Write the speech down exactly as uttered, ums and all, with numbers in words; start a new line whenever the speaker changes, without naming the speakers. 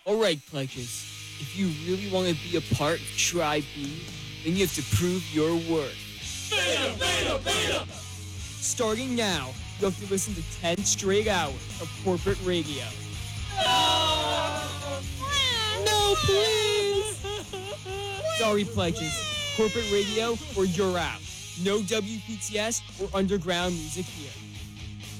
Alright, pledges. If you really want to be a part of Tribe B, then you have to prove your worth.
Beta, beta, beta!
Starting now, you have to listen to ten straight hours of corporate radio.
No!
No, please! Sorry, pledges. Corporate radio or you're out. No W P T S or underground music here.